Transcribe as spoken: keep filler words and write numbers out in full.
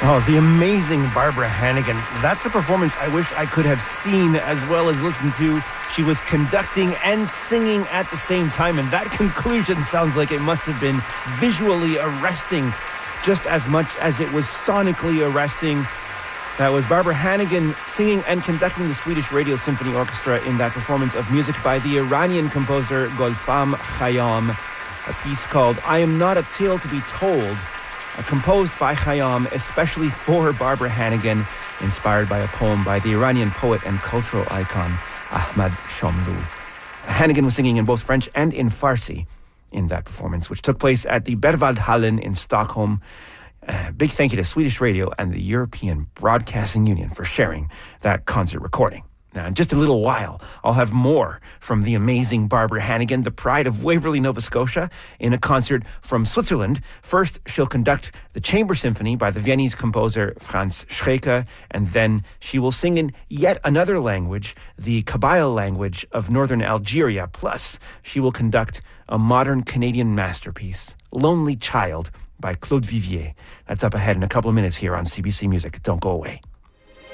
Oh, the amazing Barbara Hannigan. That's a performance I wish I could have seen as well as listened to. She was conducting and singing at the same time, and that conclusion sounds like it must have been visually arresting just as much as it was sonically arresting. That was Barbara Hannigan singing and conducting the Swedish Radio Symphony Orchestra in that performance of music by the Iranian composer Golfam Khayyam, a piece called I Am Not a Tale to Be Told, Uh, composed by Khayyam especially for Barbara Hannigan, inspired by a poem by the Iranian poet and cultural icon Ahmad Shamlou. Hannigan was singing in both French and in Farsi in that performance, which took place at the Berwaldhallen in Stockholm. Uh, big thank you to Swedish Radio and the European Broadcasting Union for sharing that concert recording. Now, in just a little while, I'll have more from the amazing Barbara Hannigan, the pride of Waverley, Nova Scotia, in a concert from Switzerland. First, she'll conduct the Chamber Symphony by the Viennese composer Franz Schreker, and then she will sing in yet another language, the Kabyle language of northern Algeria. Plus, she will conduct a modern Canadian masterpiece, Lonely Child, by Claude Vivier. That's up ahead in a couple of minutes here on C B C Music. Don't go away.